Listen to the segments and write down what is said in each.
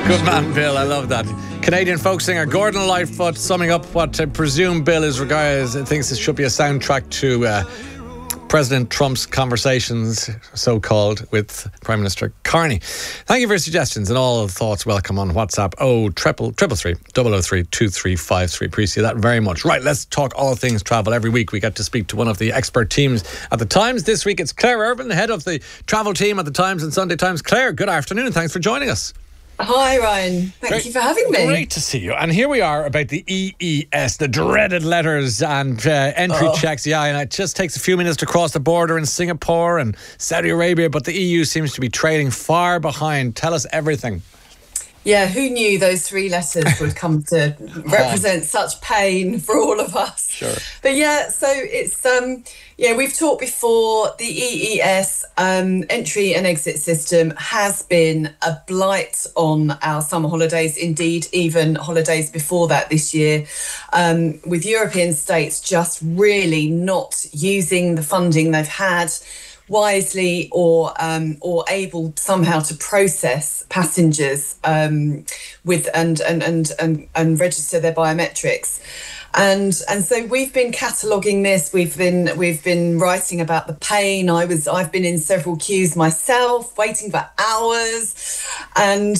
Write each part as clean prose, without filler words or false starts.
Good man, Bill. I love that. Canadian folk singer Gordon Lightfoot summing up what I presume Bill thinks it should be a soundtrack to President Trump's conversations, so-called, with Prime Minister Carney. Thank you for your suggestions and all thoughts. Welcome on WhatsApp 0333 003 2353. Appreciate that very much. Right, let's talk all things travel. Every week we get to speak to one of the expert teams at the Times. This week it's Claire Irvin, head of the travel team at the Times and Sunday Times. Claire, good afternoon and thanks for joining us. Hi Ryan, thank you for having me. Great to see you. And here we are about the EES, the dreaded letters and entry checks. Yeah, and it just takes a few minutes to cross the border in Singapore and Saudi Arabia, but the EU seems to be trailing far behind. Tell us everything. Yeah, who knew those three letters would come to represent such pain for all of us? Sure. But yeah, so it's we've talked before. The EES entry and exit system has been a blight on our summer holidays. Indeed, even holidays before that this year, with European states just really not using the funding they've had wisely or able somehow to process passengers with and register their biometrics. And so we've been cataloguing this. We've been writing about the pain. I've been in several queues myself, waiting for hours, and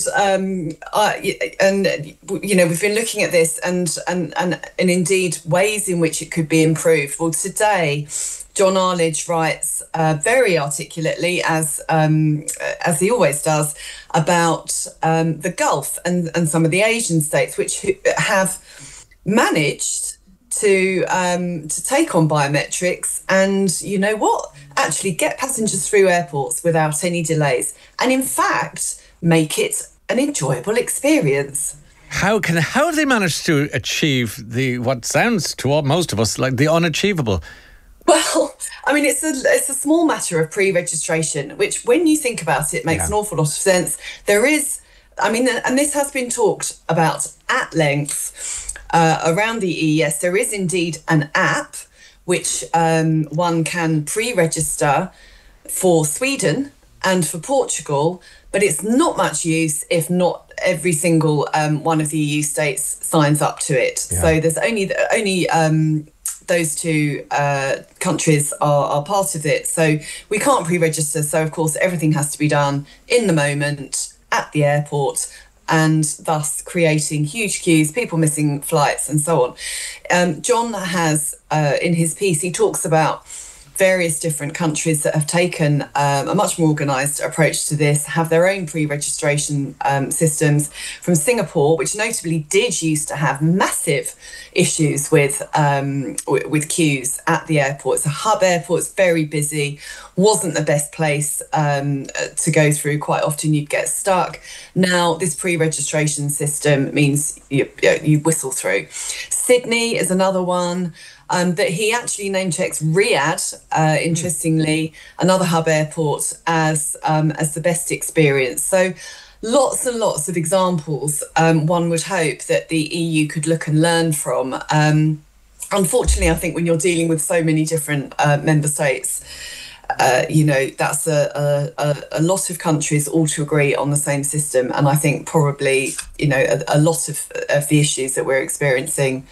we've been looking at this and indeed ways in which it could be improved. Well, today, John Arledge writes very articulately, as he always does, about the Gulf and some of the Asian states which have managed to take on biometrics and, you know what, actually get passengers through airports without any delays, and in fact make it an enjoyable experience. How have they managed to achieve what sounds to most of us like the unachievable? Well, I mean, it's a small matter of pre-registration, which, when you think about it, makes an awful lot of sense. There is, and this has been talked about at length around the EES. There is indeed an app which one can pre-register for Sweden and for Portugal, but it's not much use if not every single one of the EU states signs up to it. Yeah. So there's only those two countries are part of it. So we can't pre-register. So, of course, everything has to be done in the moment at the airport, and thus creating huge queues, people missing flights and so on. John has, in his piece, he talks about various different countries that have taken a much more organised approach to this, have their own pre-registration systems. From Singapore, which notably did used to have massive issues with queues at the airport. It's a hub airport, it's very busy, wasn't the best place to go through. Quite often you'd get stuck. Now this pre-registration system means you whistle through. Sydney is another one. That he actually name checks Riyadh, interestingly, another hub airport, as the best experience. So lots and lots of examples one would hope that the EU could look and learn from. Unfortunately, I think when you're dealing with so many different member states, that's a lot of countries all to agree on the same system. And I think probably, a lot of the issues that we're experiencing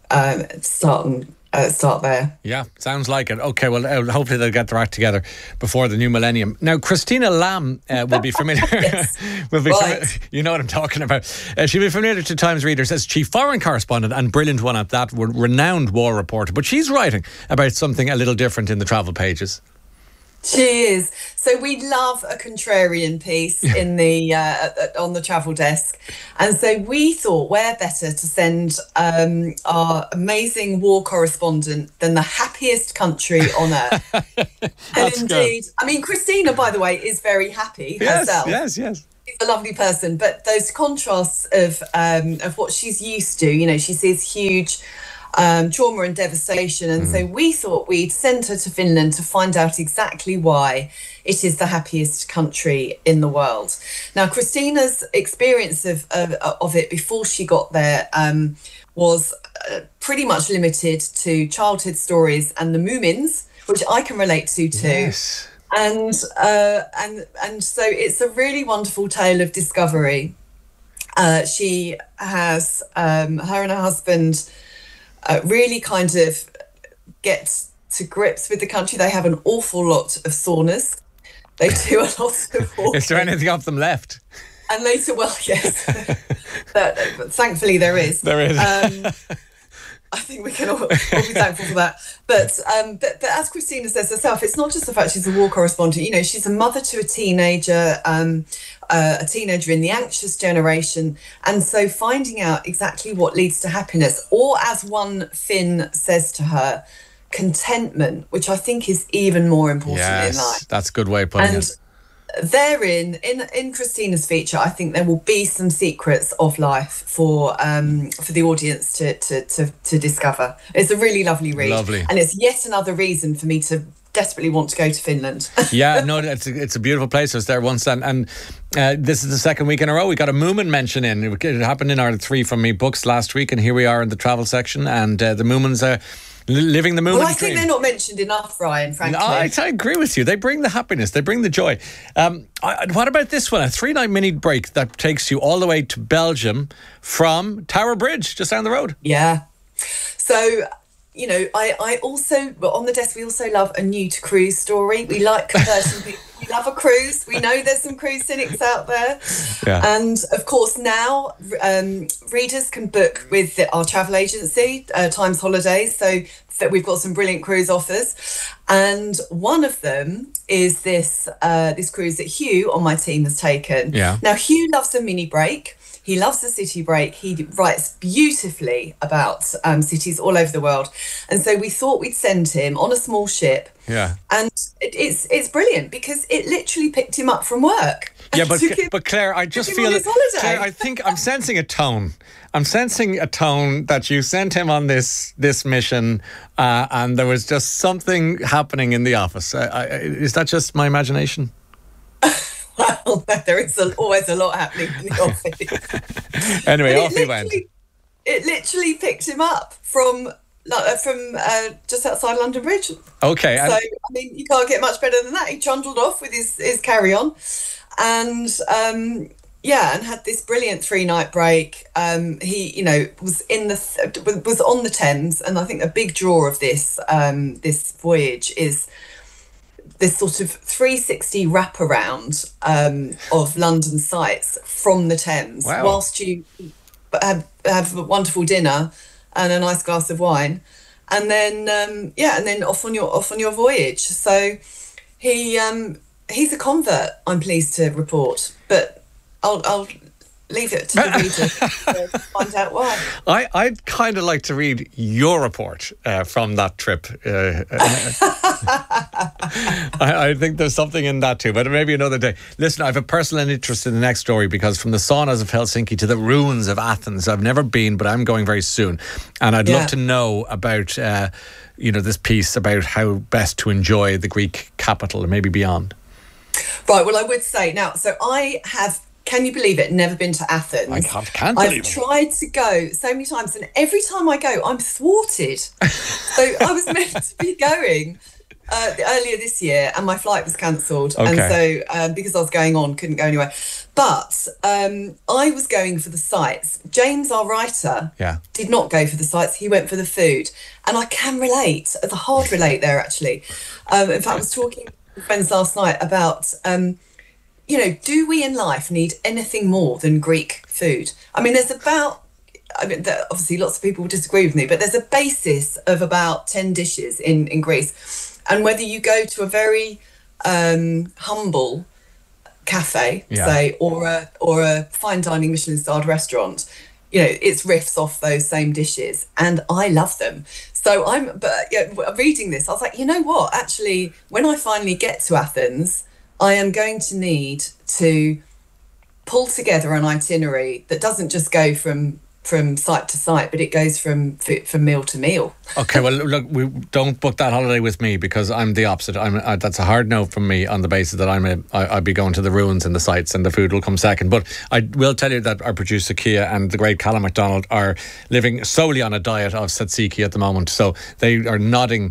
start there. Yeah, sounds like it. Okay, well, hopefully they'll get their act together before the new millennium. Now, Christina Lamb will be familiar. Yes. You know what I'm talking about. She'll be familiar to Times readers as chief foreign correspondent, and brilliant one at that, renowned war reporter. But she's writing about something a little different in the travel pages. She is. So we love a contrarian piece in the on the travel desk, and so we thought where better to send our amazing war correspondent than the happiest country on earth. And indeed, good. Christina, by the way, is very happy herself. Yes. She's a lovely person, but those contrasts of what she's used to, she sees huge trauma and devastation, and so we thought we'd send her to Finland to find out exactly why it is the happiest country in the world. Now, Christina's experience of it before she got there was pretty much limited to childhood stories and the Moomins, which I can relate to too. Yes. And so it's a really wonderful tale of discovery. She has her and her husband really kind of get to grips with the country. They have an awful lot of saunas. They do a lot of walking. Is there anything of them left? And later, well, yes. But thankfully there is. There is. I think we can all be thankful for that. But as Christina says herself, it's not just the fact she's a war correspondent. You know, she's a mother to a teenager in the anxious generation. And so finding out exactly what leads to happiness, or as one Finn says to her, contentment, which I think is even more important in life. That's a good way of putting it. Therein, in Christina's feature, I think there will be some secrets of life for the audience to discover. It's a really lovely read. Lovely. And it's yet another reason for me to desperately want to go to Finland. Yeah, no, it's a beautiful place. I was there once, and this is the second week in a row we got a Moomin mention in. It happened in our 3 From Me books last week, and here we are in the travel section, and the Moomins are living the Moomin dream. Well, I think they're not mentioned enough, Ryan, frankly. No, I agree with you. They bring the happiness. They bring the joy. What about this one? A 3-night mini break that takes you all the way to Belgium from Tower Bridge, just down the road. Yeah. So, you know, I also, on the desk, we also love a new to cruise story. We like converting people. We love a cruise. We know there's some cruise cynics out there. Yeah. And of course, now readers can book with our travel agency, Times Holidays. So we've got some brilliant cruise offers. And one of them is this cruise that Hugh on my team has taken. Yeah. Now, Hugh loves a mini break. He loves the city break. He writes beautifully about cities all over the world. And so we thought we'd send him on a small ship. Yeah. And it's brilliant because it literally picked him up from work. Yeah, but Claire, I just feel Claire, I think I'm sensing a tone. I'm sensing a tone that you sent him on this mission, and there was just something happening in the office. Is that just my imagination? Well, there is always a lot happening in the office. Anyway, off he went. It literally picked him up from just outside London Bridge. Okay. So, I mean, you can't get much better than that. He trundled off with his carry-on and, and had this brilliant 3-night break. He, was was on the Thames, and I think a big draw of this voyage is this sort of 360 wraparound of London sights from the Thames, whilst you have a wonderful dinner and a nice glass of wine, and then off on your voyage. So he's a convert, I'm pleased to report, but I'll leave it to the reader to find out why. I'd kind of like to read your report from that trip. I think there's something in that too, but maybe another day. Listen, I have a personal interest in the next story because from the saunas of Helsinki to the ruins of Athens, I've never been, but I'm going very soon. And I'd love to know about, this piece about how best to enjoy the Greek capital and maybe beyond. Right, well, I would say now, so I have, can you believe it, never been to Athens. I can't believe it. I've tried to go so many times, and every time I go, I'm thwarted. So I was meant to be going earlier this year, and my flight was cancelled. Okay. And so because I was going on, couldn't go anywhere. But I was going for the sights. James, our writer, did not go for the sights. He went for the food. And I can relate, the hard relate there, actually. In fact, I was talking with friends last night about... do we in life need anything more than Greek food? I mean, obviously lots of people will disagree with me, but there's a basis of about 10 dishes in Greece. And whether you go to a very humble cafe, say, or a fine dining Michelin-starred restaurant, it's riffs off those same dishes, and I love them. So reading this, I was like, you know what? Actually, when I finally get to Athens, I am going to need to pull together an itinerary that doesn't just go from site to site, but it goes from meal to meal. Okay, well, look, we don't book that holiday with me because I'm the opposite. That's a hard no from me on the basis that I'll be going to the ruins and the sites, and the food will come second. But I will tell you that our producer Kia and the great Callum MacDonald are living solely on a diet of tzatziki at the moment, so they are nodding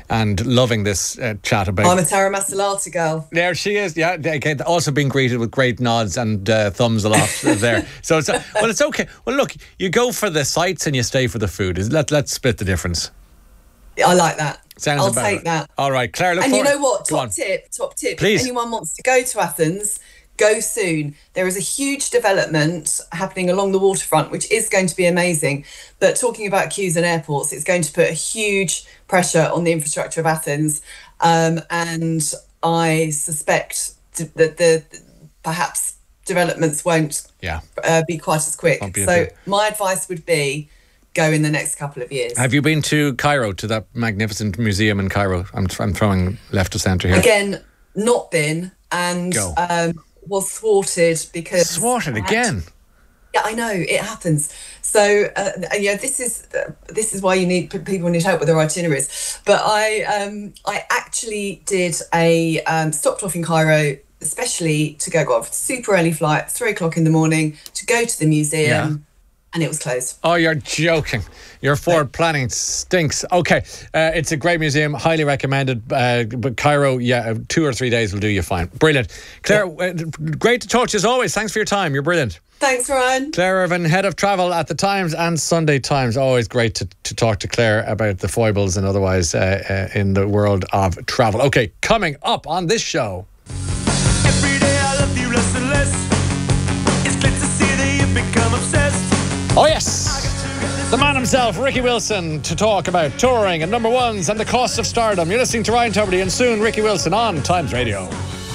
and loving this chat about. I'm a Tara Masalata girl. There she is. Yeah, again, also being greeted with great nods and thumbs aloft there. So it's it's okay. Well, look, you go for the sights and you stay for the food. Let's split the difference. I like that. I'll take that. All right, Claire. And you know what? Top tip. Please. If anyone wants to go to Athens, go soon. There is a huge development happening along the waterfront, which is going to be amazing. But talking about queues and airports, it's going to put a huge pressure on the infrastructure of Athens. And I suspect that the perhaps developments won't be quite as quick. So my advice would be go in the next couple of years. Have you been to Cairo, to that magnificent museum in Cairo? I'm throwing left of centre here. Again, not been, and was thwarted because... Thwarted again? Yeah, I know, it happens. So, this is why people need help with their itineraries. But I actually did stopped off in Cairo, especially to go off super early flight, 3:00 in the morning, to go to the museum, and it was closed. Oh, you're joking. Your forward planning stinks. Okay, it's a great museum, highly recommended. But Cairo, 2 or 3 days will do you fine. Brilliant. Claire, great to talk to you as always. Thanks for your time. You're brilliant. Thanks, Ryan. Claire Irvin, head of travel at the Times and Sunday Times. Always great to talk to Claire about the foibles and otherwise in the world of travel. Okay, coming up on this show. Every day I love you less and less. It's great to see that you've become obsessed. Oh yes, the man himself, Ricky Wilson, to talk about touring and number ones and the cost of stardom. You're listening to Ryan Tubridy and soon Ricky Wilson on Times Radio.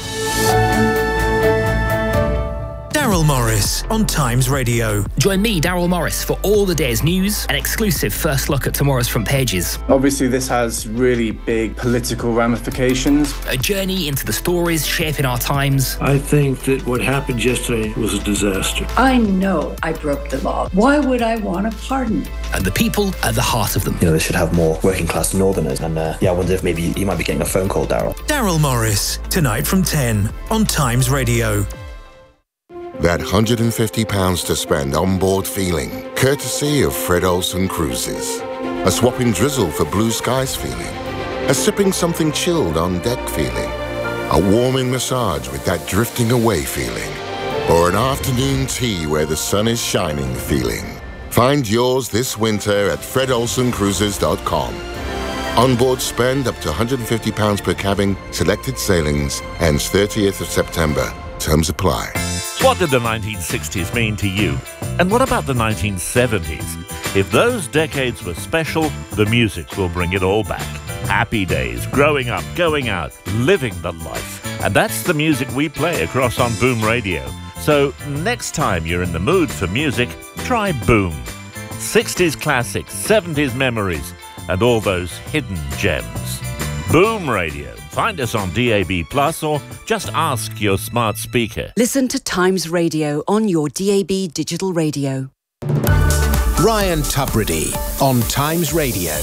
Daryl Morris on Times Radio. Join me, Daryl Morris, for all the day's news, an exclusive first look at tomorrow's front pages. Obviously, this has really big political ramifications. A journey into the stories shaping our times. I think that what happened yesterday was a disaster. I know I broke the law. Why would I want a pardon? And the people at the heart of them. They should have more working class northerners. And I wonder if maybe you might be getting a phone call, Daryl. Daryl Morris, tonight from 10 on Times Radio. That £150 to spend on board feeling, courtesy of Fred Olsen Cruises. A swapping drizzle for blue skies feeling. A sipping something chilled on deck feeling. A warming massage with that drifting away feeling. Or an afternoon tea where the sun is shining feeling. Find yours this winter at fredolsencruises.com. Onboard spend up to £150 per cabin, selected sailings, ends 30th of September. Terms apply. What did the 1960s mean to you? And what about the 1970s? If those decades were special, the music will bring it all back. Happy days, growing up, going out, living the life. And that's the music we play across on Boom Radio. So next time you're in the mood for music, try Boom. 60s classics, 70s memories, and all those hidden gems. Boom Radio. Find us on DAB Plus or just ask your smart speaker. Listen to Times Radio on your DAB digital radio. Ryan Tubridy on Times Radio.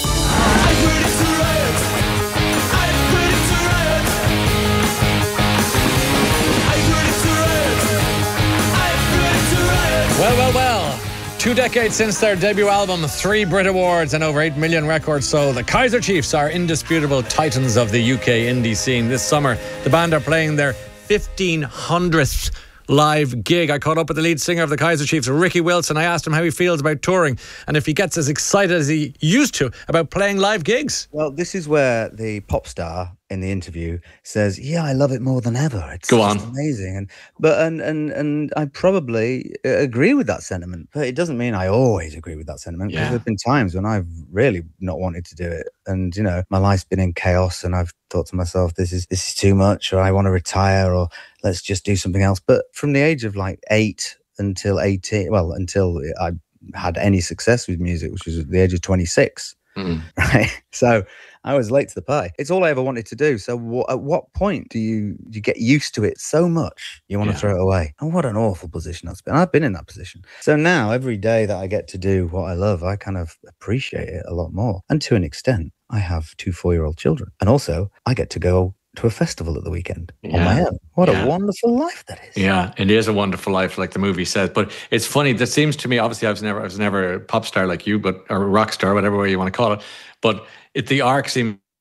Well. 2 decades since their debut album, 3 Brit Awards and over 8 million records sold, the Kaiser Chiefs are indisputable titans of the UK indie scene. This summer, the band are playing their 1500th live gig. I caught up with the lead singer of the Kaiser Chiefs, Ricky Wilson. I asked him how he feels about touring and if he gets as excited as he used to about playing live gigs. Well, this is where the pop star in the interview says, I love it more than ever. It's Go on. Amazing. And I probably agree with that sentiment, but it doesn't mean I always agree with that sentiment, because there have been times when I've really not wanted to do it. And, my life's been in chaos and I've thought to myself, this is too much, or I want to retire, or let's just do something else. But from the age of 8 until 18, until I had any success with music, which was at the age of 26, right? So I was late to the party. It's all I ever wanted to do. So at what point do you get used to it so much you want to throw it away? And what an awful position that's been. I've been in that position. So now every day that I get to do what I love, I kind of appreciate it a lot more. And to an extent, I have 2 4-year-old children. And also I get to go to a festival at the weekend on my own. What a wonderful life that is. Yeah, it is a wonderful life, like the movie says. But it's funny, that seems to me, obviously I was never a pop star like you, but or a rock star, whatever way you want to call it. But the arc seems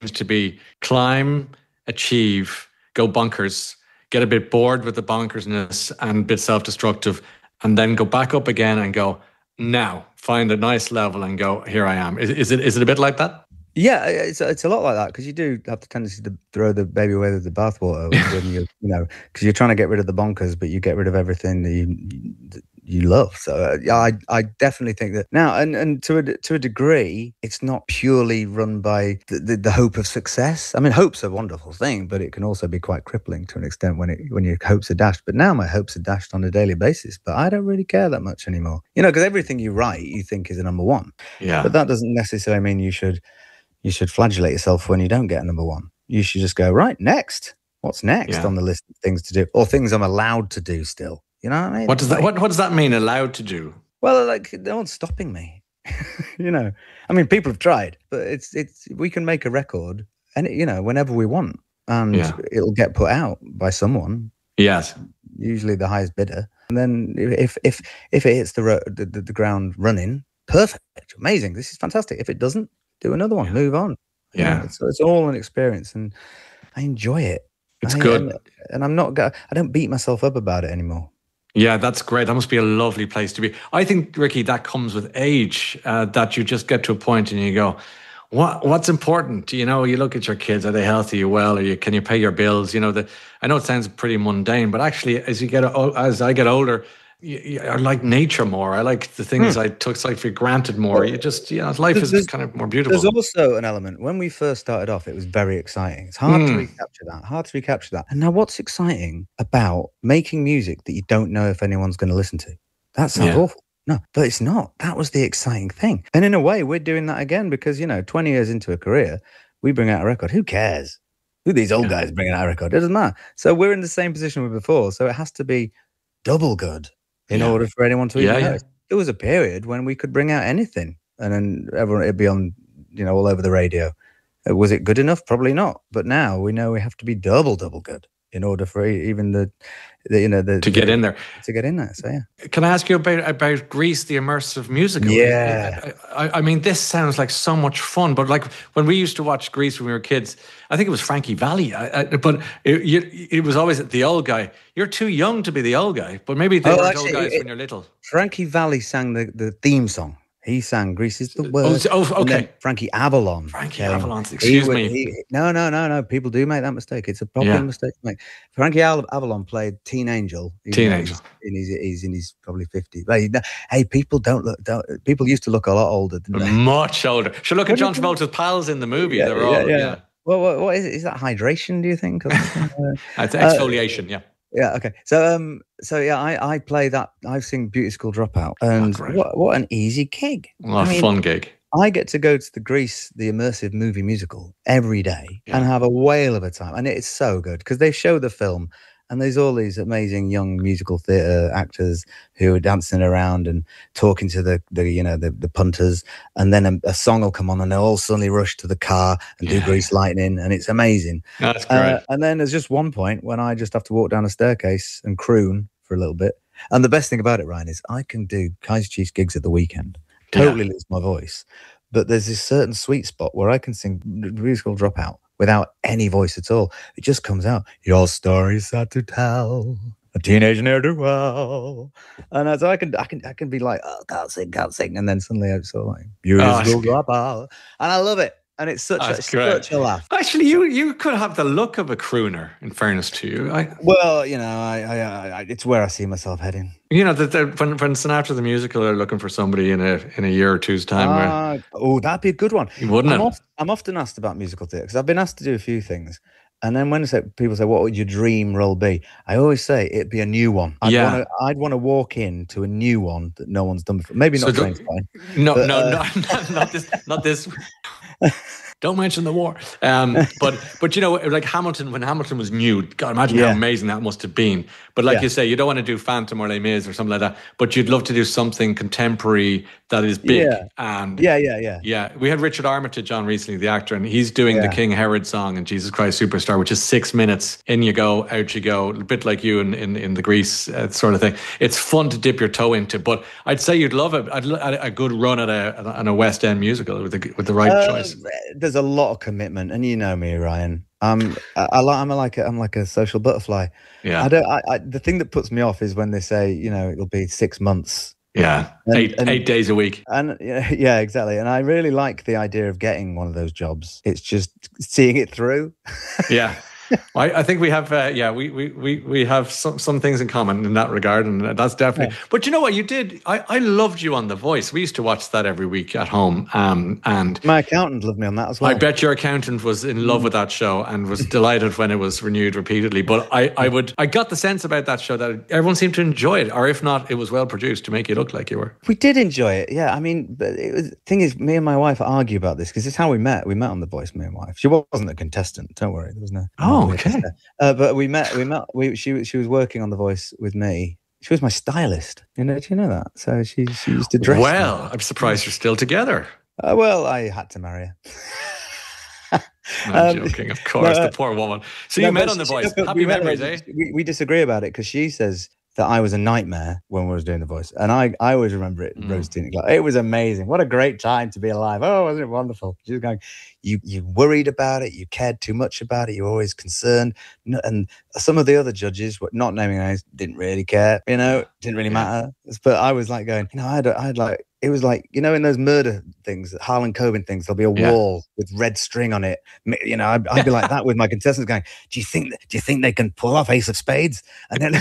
to be climb, achieve, go bonkers, get a bit bored with the bonkersness and a bit self-destructive, and then go back up again and go, now, find a nice level and go, here I am. Is it a bit like that? Yeah, it's a lot like that, because you do have the tendency to throw the baby away with the bathwater when because you're trying to get rid of the bonkers, but you get rid of everything that you love. So I definitely think that now, and to a degree, it's not purely run by the hope of success. I mean, hope's a wonderful thing, but it can also be quite crippling to an extent when your hopes are dashed. But now my hopes are dashed on a daily basis, but I don't really care that much anymore. Because everything you write, you think is a number one. Yeah. But that doesn't necessarily mean you should flagellate yourself when you don't get a number one. You should just go, right, next. What's next on the list of things to do, or things I'm allowed to do still? You know what I mean? What does that mean, allowed to do? Well, like, no one's stopping me. I mean, people have tried, but it's we can make a record and whenever we want, and it'll get put out by someone. Yes. Usually the highest bidder. And then if it hits the ground running, perfect, amazing. This is fantastic. If it doesn't, do another one, move on. Yeah. It's all an experience, and I enjoy it. It's good. And I don't beat myself up about it anymore. Yeah, that's great. That must be a lovely place to be. I think, Ricky, that comes with age, that you just get to a point and you go, what's important? You look at your kids, are they healthy, are you well, can you pay your bills? I know it sounds pretty mundane, but actually as I get older, I like nature more. I like the things I took for granted more. You just, life is kind of more beautiful. There's also an element. When we first started off, it was very exciting. It's hard to recapture that. And now what's exciting about making music that you don't know if anyone's going to listen to? That sounds awful. No, but it's not. That was the exciting thing. And in a way, we're doing that again because, 20 years into a career, we bring out a record. Who cares? Who are these old guys bringing out a record? It doesn't matter. So we're in the same position we were before. So it has to be double good in order for anyone to even know. There was a period when we could bring out anything and then everyone, it'd be on, all over the radio. Was it good enough? Probably not. But now we know we have to be double good in order for even to get in there. To get in there, so yeah. Can I ask you about Grease, the immersive musical? Yeah. I mean, this sounds like so much fun, but like when we used to watch Grease when we were kids, I think it was Frankie Valli, but it was always the old guy. You're too young to be the old guy, but maybe they weren't old guys when you're little. Frankie Valli sang the theme song. He sang "Grease is the Word." Oh, okay. Frankie Avalon. Excuse me. No. People do make that mistake. It's a popular mistake to make. Frankie Avalon played Teen Angel. Teen Angel. He's in his probably 50s. Hey, people people used to look a lot older, didn't they? Much older. Should look at John Travolta's pals in the movie. They're all. Well, what is it? Is that hydration? Do you think? It's exfoliation. Yeah. Yeah. Okay. So I play that. I sing "Beauty School Dropout," and what an easy gig! Fun gig. I get to go to the Grease, the immersive movie musical, every day and have a whale of a time, and it's so good because they show the film. And there's all these amazing young musical theatre actors who are dancing around and talking to the punters, and then a song will come on, and they'll all suddenly rush to the car and do Grease Lightning, and it's amazing. That's great. And then there's just one point when I just have to walk down a staircase and croon for a little bit. And the best thing about it, Ryan, is I can do Kaiser Chiefs gigs at the weekend, totally lose my voice, but there's this certain sweet spot where I can sing Beauty School Dropout without any voice at all. It just comes out. Your story's sad to tell, a teenage ne'er-do-well. And so I can be like, oh, can't sing. And then suddenly I'm sort of like, Beauty School Dropout. And I love it. And it's such a laugh. Actually, you could have the look of a crooner, in fairness to you. It's where I see myself heading. When Sinatra the Musical are looking for somebody in a year or two's time. That'd be a good one. Wouldn't it? I'm often asked about musical theatre because I've been asked to do a few things. And then when people say, what would your dream role be? I always say it'd be a new one. I'd want to walk into a new one that no one's done before. Maybe not Trainspotting. No, not this. Don't mention the war. But like Hamilton, when Hamilton was new, God, imagine how amazing that must have been. But like you say, you don't want to do Phantom or Les Mis or something like that, but you'd love to do something contemporary that is big. And we had Richard Armitage on recently, the actor, and he's doing the King Herod song in Jesus Christ Superstar, which is 6 minutes. In you go, out you go, a bit like you in the Grease sort of thing. It's fun to dip your toe into, but I'd say you'd love a good run at a West End musical with the right choice. there's a lot of commitment, and you know me, Ryan. I'm like a social butterfly. Yeah. The thing that puts me off is when they say, you know, it'll be 6 months. Yeah. And 8 days a week. And yeah, exactly. And I really like the idea of getting one of those jobs. It's just seeing it through. Yeah. I think we have, we have some things in common in that regard, and that's definitely. Yeah. But you know what you did? I loved you on The Voice. We used to watch that every week at home, and my accountant loved me on that as well. I bet your accountant was in love with that show and was delighted when it was renewed repeatedly. But I got the sense about that show that everyone seemed to enjoy it, or if not, it was well produced to make you look like you were. We did enjoy it, yeah. I mean, but the thing is, me and my wife argue about this because it's how we met. We met on The Voice, me and my wife. She wasn't a contestant. Don't worry, there was no. Oh, okay. But we met. She was working on The Voice with me. She was my stylist. Do you know that? So she used to dress. Well, me. I'm surprised you're still together. Well, I had to marry her. I'm joking, of course. The poor woman. So you met on The Voice. Happy memories, eh? We disagree about it because she says that I was a nightmare when we was doing The Voice, and I always remember it. Roasting it was amazing. What a great time to be alive! Oh, wasn't it wonderful? She was going. You worried about it. You cared too much about it. You were always concerned. And some of the other judges, not naming names, didn't really care. You know, didn't really matter. But I was like going. You know, I had like. It was like, you know, in those murder things, Harlan Coben things, there'll be a wall with red string on it. You know, I'd be like that with my contestants going, do you think they can pull off Ace of Spades? And then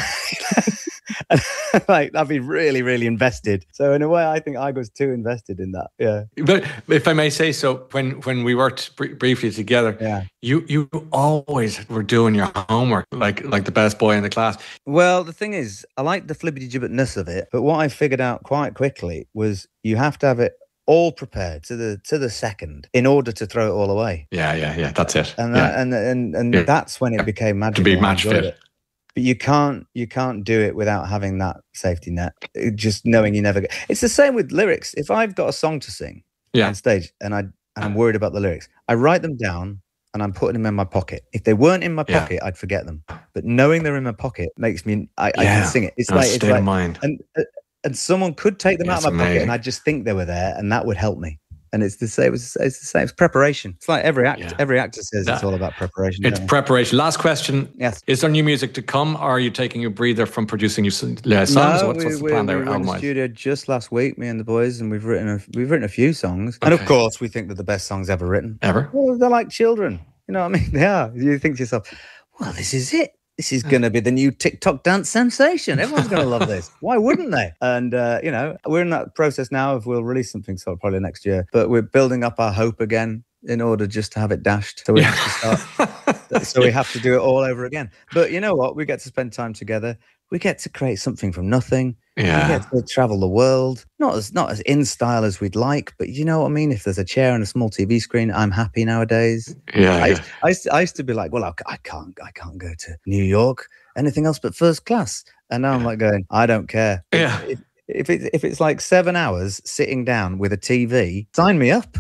like, I'd be really, really invested. So in a way, I think I was too invested in that. Yeah. But if I may say so, when we worked briefly together, you always were doing your homework like the best boy in the class. Well, the thing is, I like the flippity-gibbetness of it, but what I figured out quite quickly was you have to have it all prepared to the second in order to throw it all away. Yeah. That's it. And that's when it became magical. To be match fit. But you can't do it without having that safety net. Just knowing you never get. It's the same with lyrics. If I've got a song to sing on stage and I'm worried about the lyrics, I write them down and I'm putting them in my pocket. If they weren't in my pocket, I'd forget them. But knowing they're in my pocket makes me I can sing it. It's like state of mind. And someone could take them out of my pocket, and I just think they were there, and that would help me. And it's the same. It's the same. It's preparation. It's like every actor. Every actor says it's all about preparation. It's preparation. Last question. Yes. Is there new music to come, or are you taking a breather from producing new songs? No, what's the plan there? We were in the studio just last week, me and the boys, and we've written a few songs. Okay. And of course, we think they're the best songs ever written. Ever? Well, they're like children. You know what I mean? They are. You think to yourself, well, this is it. This is going to be the new TikTok dance sensation. Everyone's going to love this. Why wouldn't they? And, you know, we're in that process now of we'll release something sort of probably next year. But we're building up our hope again in order just to have it dashed. So we have to start. So we have to do it all over again. But you know what? We get to spend time together. We get to create something from nothing. Yeah. We get to travel the world. Not as in style as we'd like, but you know what I mean? If there's a chair and a small TV screen, I'm happy nowadays. Yeah. I used to be like, well, I can't go to New York, anything else but first class. And now I'm like going, I don't care. Yeah. If it's like 7 hours sitting down with a TV, sign me up.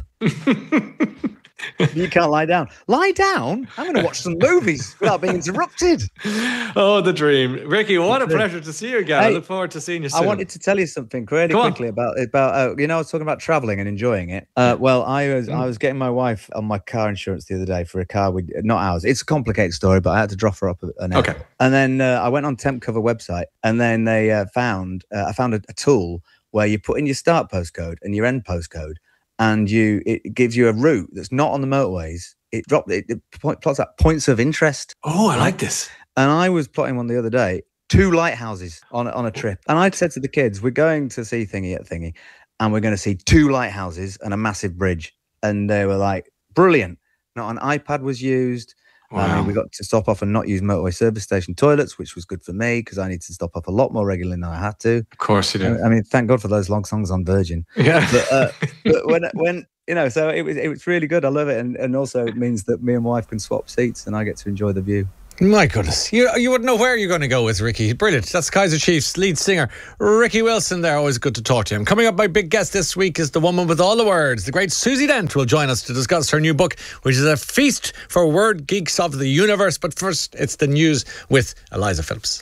You can't lie down. Lie down? I'm going to watch some movies without being interrupted. Oh, the dream. Ricky, what a pleasure to see you again. Hey, I look forward to seeing you soon. I wanted to tell you something really quickly about you know, I was talking about traveling and enjoying it. Well, I was getting my wife on my car insurance the other day for a car, not ours. It's a complicated story, but I had to drop her up an hour. Okay. And then I went on Tempcover website, and then they I found a tool where you put in your start postcode and your end postcode, and it gives you a route that's not on the motorways. It plots out points of interest. Oh, I like this. And I was plotting one the other day, 2 lighthouses on a trip. And I'd said to the kids, we're going to see thingy at thingy, and we're going to see 2 lighthouses and a massive bridge. And they were like, brilliant. Not an iPad was used. Wow. We got to stop off and not use motorway service station toilets, which was good for me because I need to stop off a lot more regularly than I had to. Of course you do. I mean, thank God for those long songs on Virgin. Yeah. But when you know, so it was really good. I love it, and also it means that me and my wife can swap seats, and I get to enjoy the view. My goodness. You wouldn't know where you're going to go with Ricky. Brilliant. That's Kaiser Chiefs lead singer, Ricky Wilson there. Always good to talk to him. Coming up, my big guest this week is the woman with all the words. The great Susie Dent will join us to discuss her new book, which is a feast for word geeks of the universe. But first, it's the news with Eliza Phillips.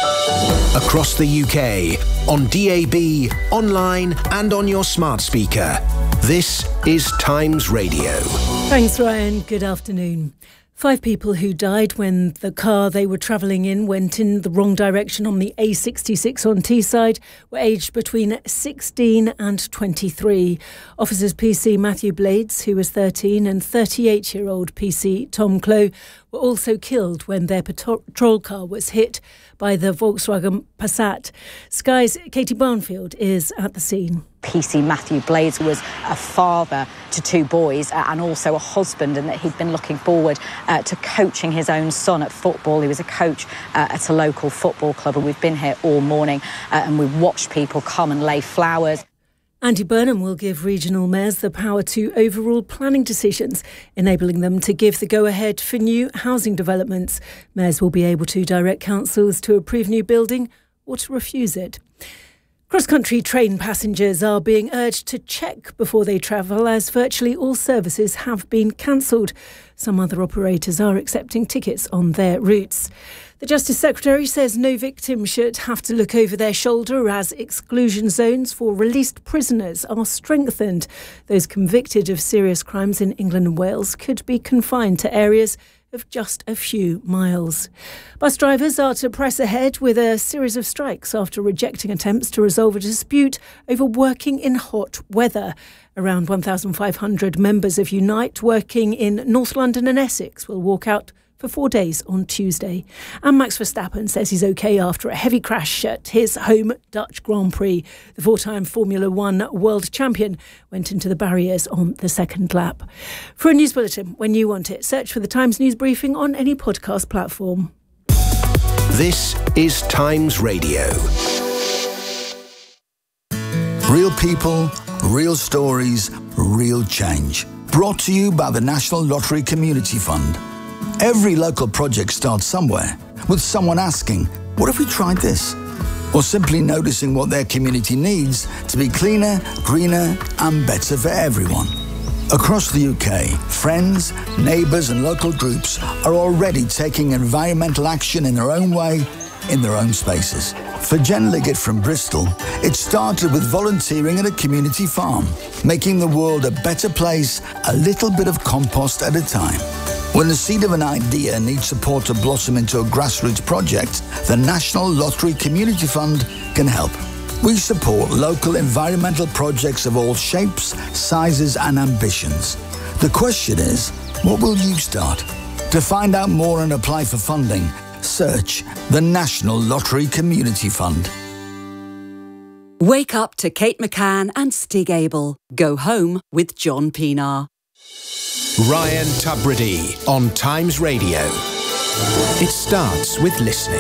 Across the UK, on DAB, online and on your smart speaker. This is Times Radio. Thanks, Ryan. Good afternoon. 5 people who died when the car they were travelling in went in the wrong direction on the A66 on Teesside were aged between 16 and 23. Officers PC Matthew Blades, who was 13, and 38-year-old PC Tom Clough were also killed when their patrol car was hit by the Volkswagen Passat. Sky's Katie Barnfield is at the scene. PC Matthew Blades was a father to 2 boys and also a husband, and that he'd been looking forward to coaching his own son at football. He was a coach at a local football club, and we've been here all morning and we've watched people come and lay flowers. Andy Burnham will give regional mayors the power to overrule planning decisions, enabling them to give the go-ahead for new housing developments. Mayors will be able to direct councils to approve new building or to refuse it. Cross-country train passengers are being urged to check before they travel, as virtually all services have been cancelled. Some other operators are accepting tickets on their routes. The Justice Secretary says no victim should have to look over their shoulder as exclusion zones for released prisoners are strengthened. Those convicted of serious crimes in England and Wales could be confined to areas of just a few miles. Bus drivers are to press ahead with a series of strikes after rejecting attempts to resolve a dispute over working in hot weather. Around 1,500 members of Unite working in North London and Essex will walk out for 4 days on Tuesday. And Max Verstappen says he's OK after a heavy crash at his home Dutch Grand Prix. The 4-time Formula One world champion went into the barriers on the second lap. For a news bulletin, when you want it, search for the Times News Briefing on any podcast platform. This is Times Radio. Real people, real stories, real change. Brought to you by the National Lottery Community Fund. Every local project starts somewhere, with someone asking, what if we tried this? Or simply noticing what their community needs to be cleaner, greener and better for everyone. Across the UK, friends, neighbours and local groups are already taking environmental action in their own way, in their own spaces. For Jen Liggett from Bristol, it started with volunteering at a community farm, making the world a better place, a little bit of compost at a time. When the seed of an idea needs support to blossom into a grassroots project, the National Lottery Community Fund can help. We support local environmental projects of all shapes, sizes and ambitions. The question is, what will you start? To find out more and apply for funding, search the National Lottery Community Fund. Wake up to Kate McCann and Stig Abel. Go home with John Pienaar. Ryan Tubridy on Times Radio. It starts with listening.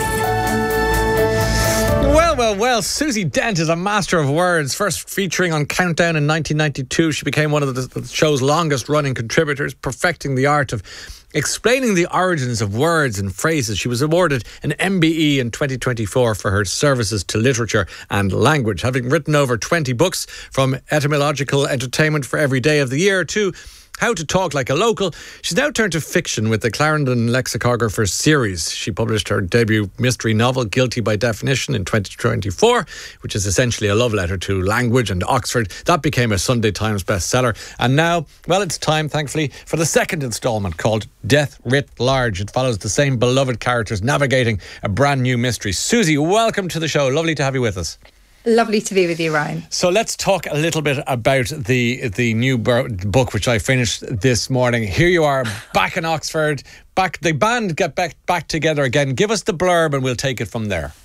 Well, Susie Dent is a master of words. First featuring on Countdown in 1992, she became one of the show's longest-running contributors, perfecting the art of explaining the origins of words and phrases. She was awarded an MBE in 2024 for her services to literature and language, having written over 20 books, from etymological entertainment for every day of the year to How to Talk Like a Local. She's now turned to fiction with the Clarendon Lexicographer series. She published her debut mystery novel, Guilty by Definition, in 2024, which is essentially a love letter to language and Oxford. That became a Sunday Times bestseller. And now, well, it's time, thankfully, for the second instalment called Death Writ Large. It follows the same beloved characters navigating a brand new mystery. Susie, welcome to the show. Lovely to have you with us. Lovely to be with you, Ryan. So let's talk a little bit about the new book, which I finished this morning. Here you are, back in Oxford, the band get back together again. Give us the blurb and we'll take it from there.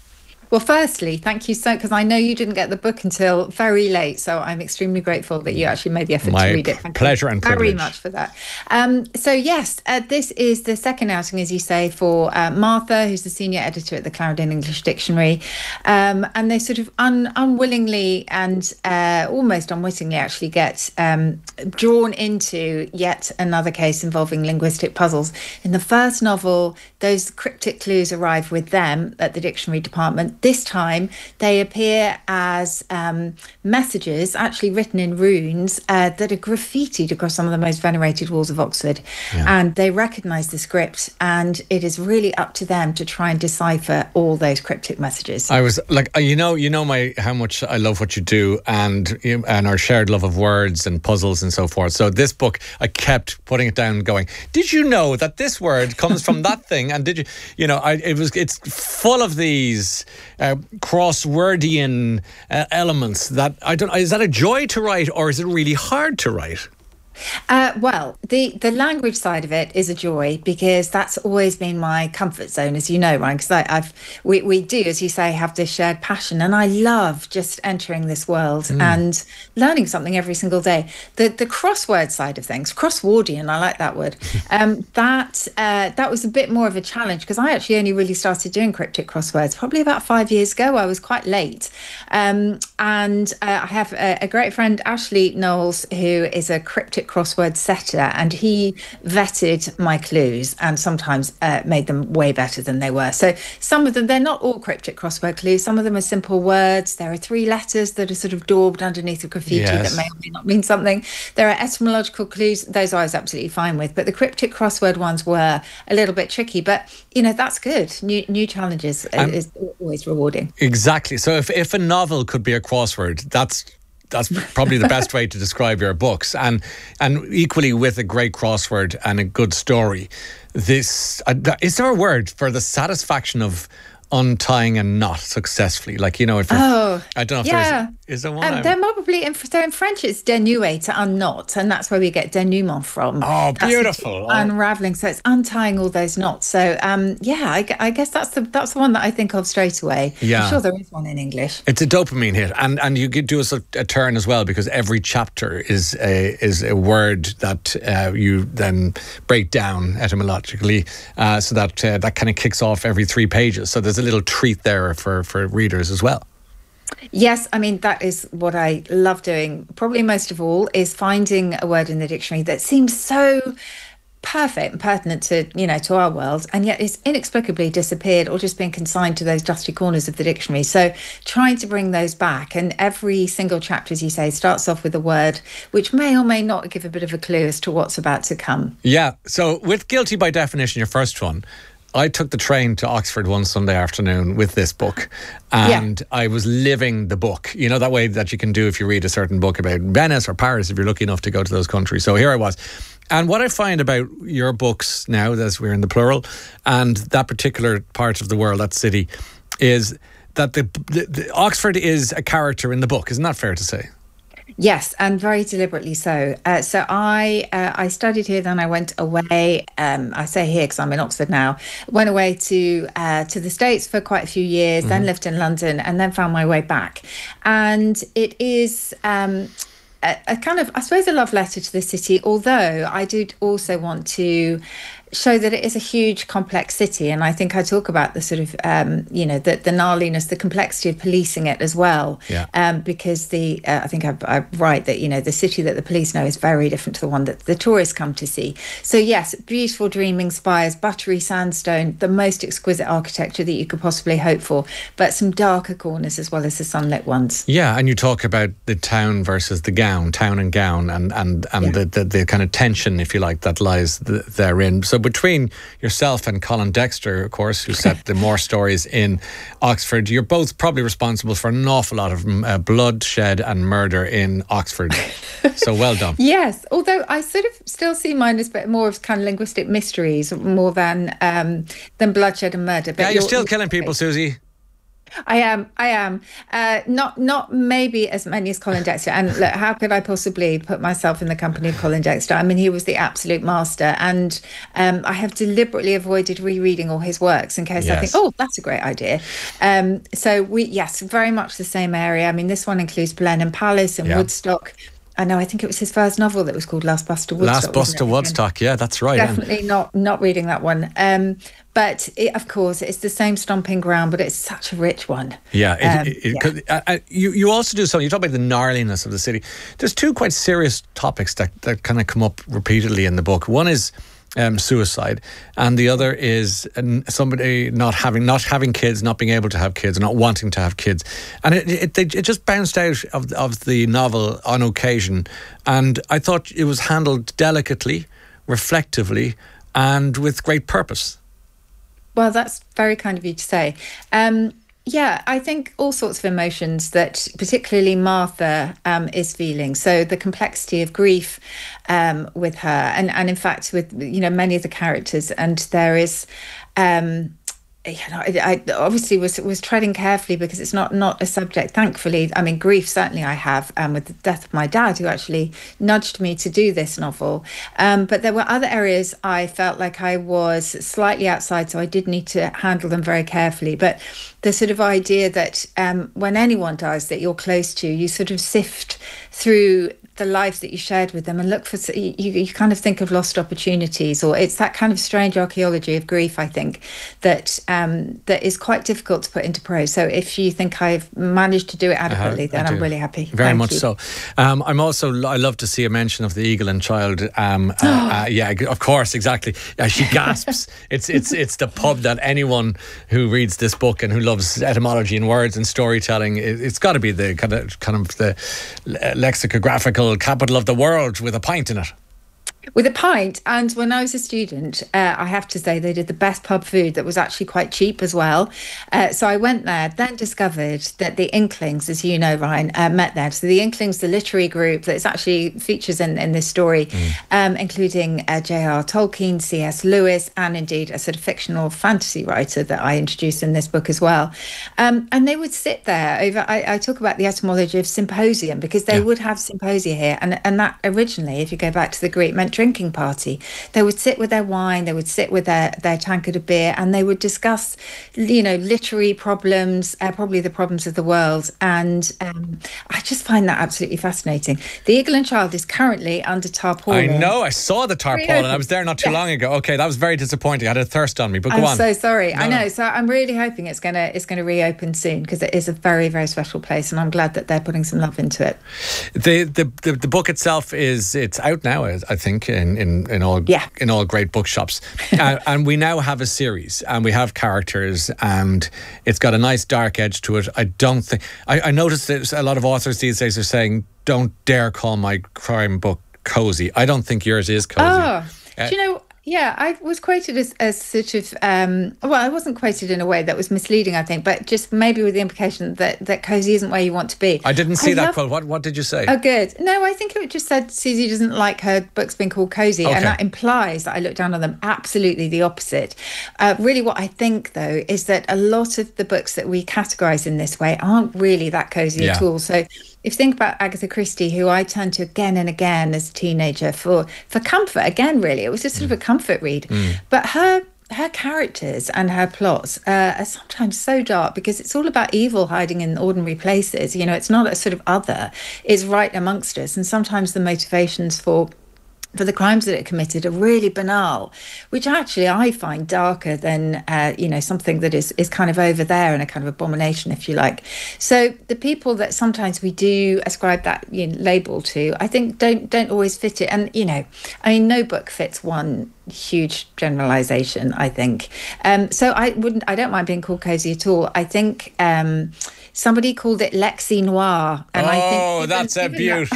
Well, firstly, thank you so, because I know you didn't get the book until very late, so I'm extremely grateful that you actually made the effort to read it. Thank pleasure you and very privilege. much for that. So yes, this is the second outing, as you say, for Martha, who's the senior editor at the Clarendon English Dictionary, and they sort of unwillingly and almost unwittingly actually get drawn into yet another case involving linguistic puzzles. In the first novel, those cryptic clues arrive with them at the dictionary department. This time, they appear as messages, actually written in runes, that are graffitied across some of the most venerated walls of Oxford. Yeah. And they recognise the script, and it is really up to them to try and decipher all those cryptic messages. I was like, you know how much I love what you do, and our shared love of words and puzzles and so forth. So this book, I kept putting it down, going, "Did you know that this word comes from that thing?" And did you, it's full of these crosswordian elements that I don't. Is that a joy to write, or is it really hard to write? Well, the language side of it is a joy, because that's always been my comfort zone, as you know, Ryan, because we do, as you say, have this shared passion, and I love just entering this world and learning something every single day. The crossword side of things, crosswordian, I like that word, that was a bit more of a challenge, because I actually only really started doing cryptic crosswords probably about 5 years ago. I was quite late. And I have a great friend, Ashley Knowles, who is a cryptic crossword setter, and he vetted my clues and sometimes made them way better than they were. So some of them, they're not all cryptic crossword clues. Some of them are simple words. There are 3 letters that are sort of daubed underneath a graffiti that may or may not mean something. There are etymological clues. Those I was absolutely fine with. But the cryptic crossword ones were a little bit tricky. But, that's good. New challenges is always rewarding. Exactly. So if a novel could be a crossword, that's probably the best way to describe your books, and equally with a great crossword and a good story. Is there a word for the satisfaction of untying a knot successfully? I don't know if is there one? They're probably in French it's dénouer, to unknot, and that's where we get dénouement from. Oh, beautiful! Unraveling, so it's untying all those knots. So I guess that's the one that I think of straight away. Yeah, I'm sure there is one in English. It's a dopamine hit, and you could do a turn as well, because every chapter is a word that you then break down etymologically, so that kind of kicks off every 3 pages. So there's a little treat there for readers as well. Yes, I mean, that is what I love doing. Probably most of all is finding a word in the dictionary that seems so perfect and pertinent to our world, and yet it's inexplicably disappeared or just been consigned to those dusty corners of the dictionary. So trying to bring those back, and every single chapter, as you say, starts off with a word which may or may not give a bit of a clue as to what's about to come. Yeah, so with Guilty by Definition, your first one, I took the train to Oxford one Sunday afternoon with this book, and I was living the book. That way that you can do if you read a certain book about Venice or Paris, if you're lucky enough to go to those countries. So here I was. And what I find about your books now, as we're in the plural, and that particular part of the world, that city, is that the Oxford is a character in the book. Isn't that fair to say? Yes, and very deliberately so. So I studied here, then I went away. I say here because I'm in Oxford now. Went away to the States for quite a few years, then lived in London, and then found my way back. And it is a kind of, I suppose, a love letter to the city, although I do also want to show that it is a huge, complex city. And I think I talk about the sort of, the gnarliness, the complexity of policing it as well. Yeah. Because I think I write that, the city that the police know is very different to the one that the tourists come to see. So yes, beautiful dreaming spires, buttery sandstone, the most exquisite architecture that you could possibly hope for, but some darker corners as well as the sunlit ones. Yeah, and you talk about the town versus the gown, town and gown, and the kind of tension, if you like, that lies therein. So between yourself and Colin Dexter, of course, who set the More Stories in Oxford, you're both probably responsible for an awful lot of bloodshed and murder in Oxford. So well done. Yes, although I sort of still see mine as a bit more of kind of linguistic mysteries more than bloodshed and murder. But you're still killing people, Susie. I am. Not maybe as many as Colin Dexter. And look, how could I possibly put myself in the company of Colin Dexter? I mean, he was the absolute master. And I have deliberately avoided rereading all his works in case I think, oh, that's a great idea. So very much the same area. I mean, this one includes Blenheim Palace and Woodstock. I think it was his first novel that was called Last Bus to Woodstock. Last Bus to Woodstock, yeah, that's right. Definitely not reading that one. But of course, it's the same stomping ground, but it's such a rich one. Yeah. You also do something, you talk about the gnarliness of the city. There's two quite serious topics that kind of come up repeatedly in the book. One is suicide, and the other is somebody not having kids, not being able to have kids, not wanting to have kids, and it just bounced out of the novel on occasion, and I thought it was handled delicately, reflectively, and with great purpose. Well, that's very kind of you to say. I think all sorts of emotions that particularly Martha is feeling. So the complexity of grief with her and in fact with, many of the characters. And there is... I obviously was treading carefully because it's not a subject, thankfully. I mean, grief, certainly I have, with the death of my dad, who actually nudged me to do this novel. But there were other areas I felt like I was slightly outside, so I did need to handle them very carefully. But the sort of idea that when anyone dies that you're close to, you sort of sift through the lives that you shared with them and look for, you kind of think of lost opportunities, or it's that kind of strange archaeology of grief, I think, that is quite difficult to put into prose. So if you think I've managed to do it adequately, then I'm really happy. Very much so. I love to see a mention of the Eagle and Child. Yeah, of course, exactly. She gasps. It's the pub that anyone who reads this book and who loves etymology and words and storytelling, it's got to be the kind of the lexicographical capital of the world with a pint in it. With a pint. And when I was a student, I have to say they did the best pub food that was actually quite cheap as well. So I went there, then discovered that the Inklings, as you know, Ryan, met there. So the Inklings, the literary group that actually features in this story, including J.R. Tolkien, C.S. Lewis, and indeed a sort of fictional fantasy writer that I introduced in this book as well. And they would sit there over, I talk about the etymology of symposium, because they would have symposia here. And that originally, if you go back to the Greek, meant drinking party. They would sit with their wine, they would sit with their tankard of beer, and they would discuss, literary problems, probably the problems of the world. And I just find that absolutely fascinating. The Eagle and Child is currently under tarpaulin. I know, I saw the tarpaulin. I was there not too long ago. Okay, that was very disappointing. I had a thirst on me, but go on. I'm so sorry. I know. So I'm really hoping it's gonna reopen soon, because it is a very, very special place, and I'm glad that they're putting some love into it. The book itself it's out now, I think, in all great bookshops, and we now have a series, and we have characters, and it's got a nice dark edge to it. I noticed that a lot of authors these days are saying, "Don't dare call my crime book cozy." I don't think yours is cozy. Do you know? Yeah, I was quoted as sort of, I wasn't quoted in a way that was misleading, I think, but just maybe with the implication that cosy isn't where you want to be. I didn't see that quote. What did you say? Oh, good. No, I think it just said Susie doesn't like her books being called cozy, and that implies that I look down on them. Absolutely the opposite. Really what I think, though, is that a lot of the books that we categorise in this way aren't really that cozy at all. So if you think about Agatha Christie, who I turned to again and again as a teenager for comfort, again, really, it was just sort of a comfort read. But her characters and her plots are sometimes so dark, because it's all about evil hiding in ordinary places. It's not a sort of other, it's right amongst us. And sometimes the motivations for the crimes that it committed are really banal, which actually I find darker than, something that is kind of over there and a kind of abomination, if you like. So the people that sometimes we do ascribe that label to, I think don't always fit it. And, no book fits one huge generalisation, I think. So I don't mind being called cozy at all. I think somebody called it Lexi Noir. And I think that's a beaut.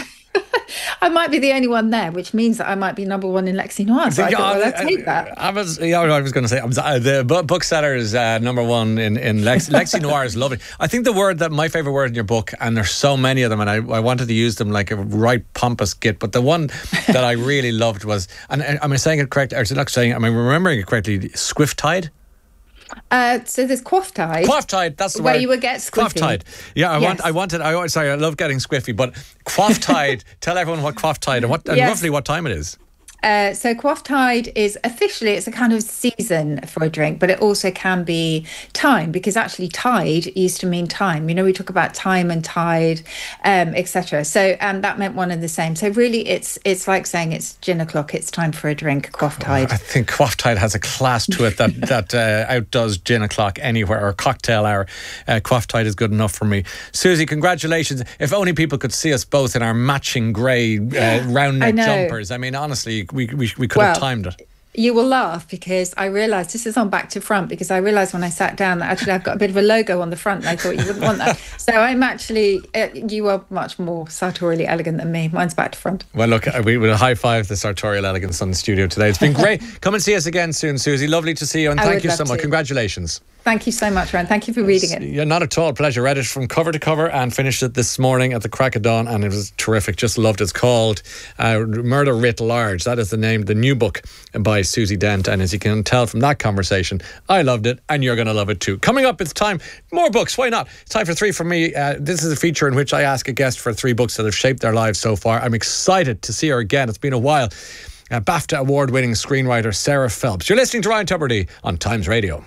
I might be the only one there, which means that I might be number one in Lexi Noir. So I thought, I'll take that. I was going to say, the bookseller is number one in Lexi Noir is lovely. I think my favourite word in your book, and there's so many of them, and I wanted to use them like a right pompous git, but the one that I really loved was, and am I saying it correctly? Or am I remembering it correctly? Swift Tide? So there's Quaff Tide. Quaff Tide, that's the where word. you would get squiffy. Quaff Tide. Yeah, I love getting squiffy, but Quaff Tide, tell everyone what Quaff Tide and roughly what time it is. So Quaff Tide is officially, it's a kind of season for a drink, but it also can be time, because actually tide used to mean time. You know, we talk about time and tide, etc. So that meant one and the same. So really it's like saying it's gin o'clock, it's time for a drink, Quaff Tide. I think Quaff Tide has a class to it that outdoes gin o'clock anywhere, or cocktail hour. Quaff Tide is good enough for me. Susie, congratulations. If only people could see us both in our matching grey round neck jumpers. I mean, honestly, we could have timed it. You will laugh, because I realised, this is on back to front, because I realised when I sat down that actually I've got a bit of a logo on the front, and I thought you wouldn't want that. So I'm actually, you are much more sartorially elegant than me. Mine's back to front. Well, look, we will high five the sartorial elegance on the studio today. It's been great. Come and see us again soon, Susie. Lovely to see you, and thank you so much. Congratulations. Thank you so much, Ryan. Thank you for reading it. Yeah, not at all. Pleasure. Read it from cover to cover and finished it this morning at the crack of dawn, and it was terrific. Just loved it. It's called Murder Writ Large. That is the name, the new book by Susie Dent. And as you can tell from that conversation, I loved it, and you're going to love it too. Coming up, it's time. More books. Why not? It's time for 3 from me. This is a feature in which I ask a guest for 3 books that have shaped their lives so far. I'm excited to see her again. It's been a while. BAFTA award-winning screenwriter Sarah Phelps. You're listening to Ryan Tubridy on Times Radio.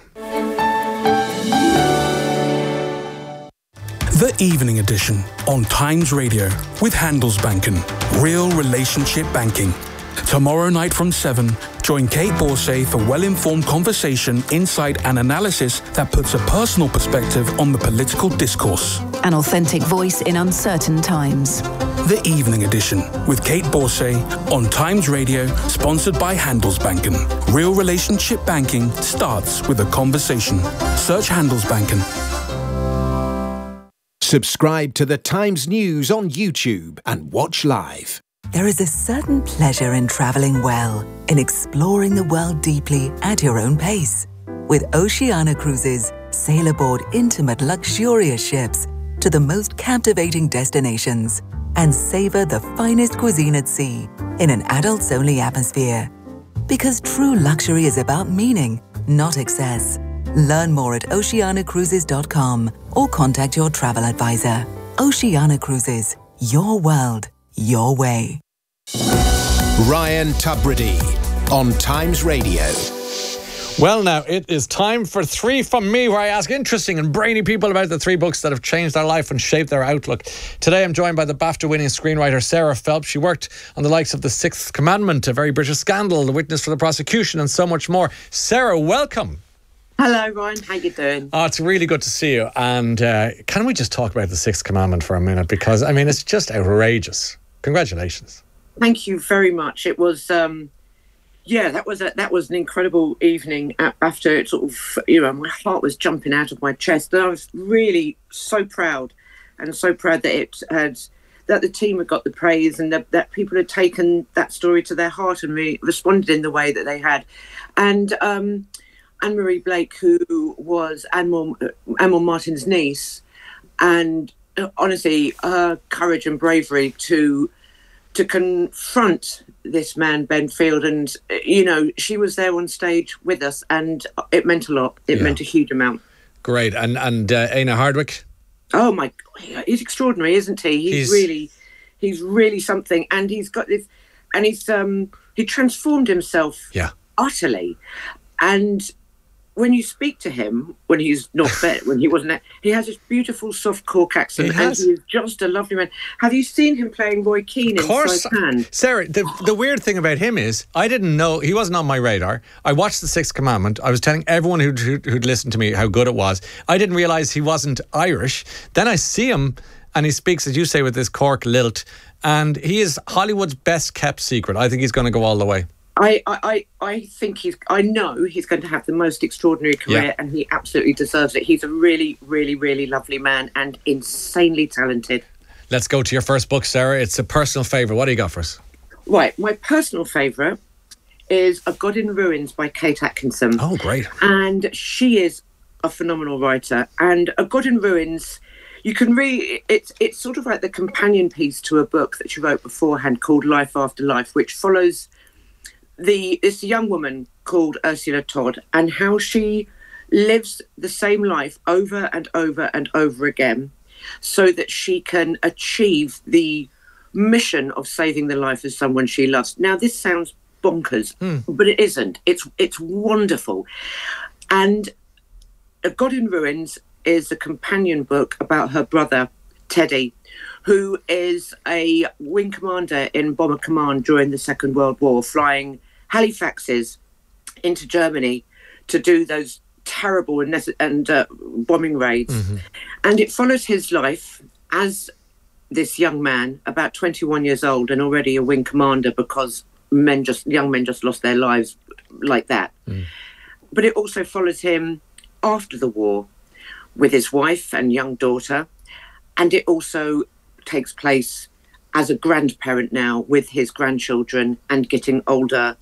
The Evening Edition on Times Radio with Handelsbanken. Real relationship banking. Tomorrow night from 7, join Kate Borsay for well-informed conversation, insight and analysis that puts a personal perspective on the political discourse. An authentic voice in uncertain times. The Evening Edition with Kate Borsay on Times Radio, sponsored by Handelsbanken. Real relationship banking starts with a conversation. Search Handelsbanken. Subscribe to the Times News on YouTube and watch live. There is a certain pleasure in travelling well, in exploring the world deeply at your own pace. With Oceania Cruises, sail aboard intimate, luxurious ships to the most captivating destinations and savour the finest cuisine at sea in an adults-only atmosphere. Because true luxury is about meaning, not excess. Learn more at oceanacruises.com or contact your travel advisor. Oceania Cruises, your world, your way. Ryan Tubridy on Times Radio. Well, now it is time for 3 from me, where I ask interesting and brainy people about the 3 books that have changed their life and shaped their outlook. Today I'm joined by the BAFTA-winning screenwriter Sarah Phelps. She worked on the likes of The Sixth Commandment, A Very British Scandal, The Witness for the Prosecution, and so much more. Sarah, welcome. Hello, Ryan. How you doing? Oh, it's really good to see you. And can we just talk about The Sixth Commandment for a minute? Because, I mean, it's just outrageous. Congratulations. Thank you very much. It was, that was an incredible evening after it sort of, my heart was jumping out of my chest. And I was really so proud, and so proud that that the team had got the praise, and that people had taken that story to their heart and really responded in the way that they had. And Anne-Marie Blake, who was Anne-Maure Martin's niece, and honestly, her courage and bravery to confront this man, Ben Field, and, she was there on stage with us, and it meant a lot. It meant a huge amount. Great. And Éanna Hardwicke? Oh, my God. He's extraordinary, isn't he? He's really something. And he's got this, and he transformed himself utterly. And when you speak to him, when he's not there, when he wasn't there, he has this beautiful soft Cork accent, and he is just a lovely man. Have you seen him playing Roy Keane in Saipan? Sarah, the weird thing about him is, I didn't know, he wasn't on my radar. I watched The Sixth Commandment. I was telling everyone who'd listened to me how good it was. I didn't realise he wasn't Irish. Then I see him, and he speaks, as you say, with this Cork lilt, and he is Hollywood's best kept secret. I think he's going to go all the way. I think I know he's going to have the most extraordinary career, and he absolutely deserves it. He's a really, really, really lovely man and insanely talented. Let's go to your first book, Sarah. It's a personal favourite. What do you got for us? Right, my personal favourite is A God in Ruins by Kate Atkinson. Oh, great. And she is a phenomenal writer. And A God in Ruins, you can read, it's sort of like the companion piece to a book that she wrote beforehand called Life After Life, which follows this young woman called Ursula Todd, and how she lives the same life over and over and over again so that she can achieve the mission of saving the life of someone she loves. Now, this sounds bonkers, but it isn't. It's wonderful. And God in Ruins is a companion book about her brother, Teddy, who is a wing commander in Bomber Command during the Second World War, flying Halifaxes into Germany to do those terrible and bombing raids. And it follows his life as this young man, about 21 years old and already a wing commander, because young men just lost their lives like that. But it also follows him after the war with his wife and young daughter. And it also takes place as a grandparent now with his grandchildren and getting older